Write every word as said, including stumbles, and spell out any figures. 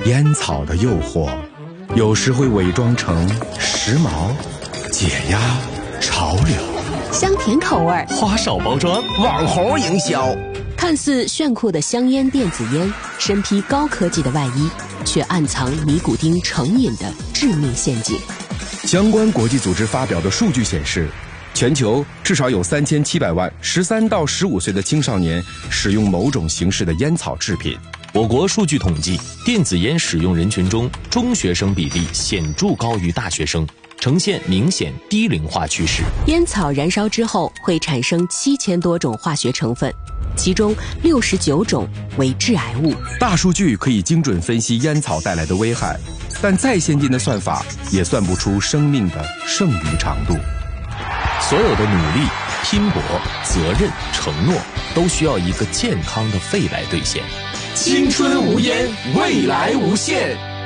烟草的诱惑，有时会伪装成时髦、解压、潮流， 香甜口味， 花哨包装，网红营销。 看似炫酷的香烟电子烟，身披高科技的外衣，却暗藏尼古丁成瘾的致命陷阱。 相关国际组织发表的数据显示，全球至少有三千七百万十三到十五岁的青少年使用某种形式的烟草制品。 我国数据统计，电子烟使用人群中，中学生比例显著高于大学生，呈现明显低龄化趋势。 烟草燃烧之后会产生七千多种化学成分，其中六十九种为致癌物。 大数据可以精准分析烟草带来的危害，但再先进的算法也算不出生命的剩余长度。 所有的努力、拼搏、责任、承诺，都需要一个健康的肺来兑现。 青春无烟，未来无限。